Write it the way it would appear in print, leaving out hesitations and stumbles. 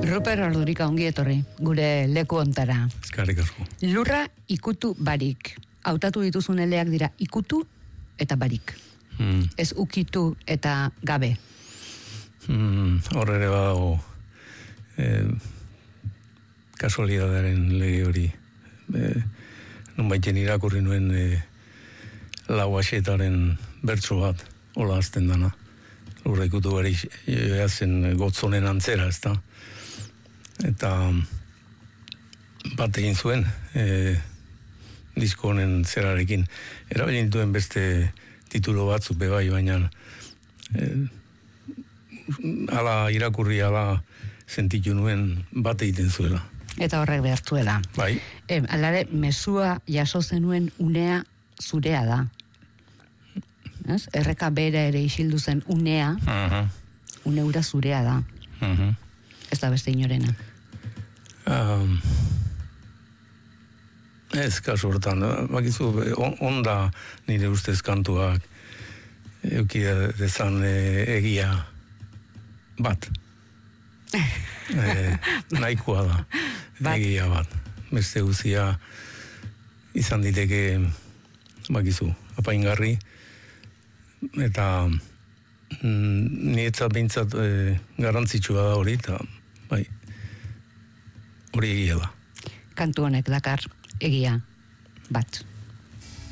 Ruper Ordurika, ongi etorri, gure leku ontara. Eskarrik asko. Lurra ikutu barik. Hautatu dituzun eleak dira ikutu eta barik. Ez ukitu eta gabe. Hor ere badago kasualidadaren lege hori. Nonbaiten irakurri nuen lau asetaren bertso bat, hola azten dana. Lurra ikutu barik zen gotzonen antzera, ez da? Eta bat egin zuen disko honen zerarekin. Erabilin duen beste titulo batzuk bebai, baina ala irakurri, ala sentitu nuen bat egiten zuela. Eta horrek behartuela. Bai. Alare, mesua jaso zenuen unea zurea da. Ez? Erreka bera ere isildu zen unea, une ura zurea da. Ez da beste inorena. Ez kasu hortan, bakizu, onda nire ustez kantuak eukide dezan egia bat. Nahikoa da, egia bat. Beste guzia izan diteke, bakizu, apaingarri, eta niretzat behintzat garrantzitsua da hori, eta bai, hori egia da. Kantu honek dakar egia bat.